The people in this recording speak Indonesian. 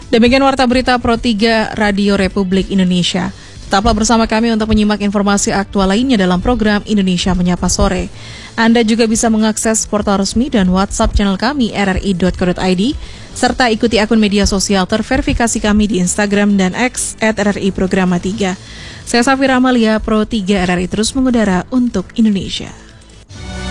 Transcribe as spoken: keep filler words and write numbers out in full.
Demikian Warta Berita Pro tiga Radio Republik Indonesia. Tetaplah bersama kami untuk menyimak informasi aktual lainnya dalam program Indonesia Menyapa Sore. Anda juga bisa mengakses portal resmi dan WhatsApp channel kami r r i dot co dot i d, serta ikuti akun media sosial terverifikasi kami di Instagram dan X at r r i programa tiga. Saya Safira Amalia, Pro tiga R R I terus mengudara untuk Indonesia.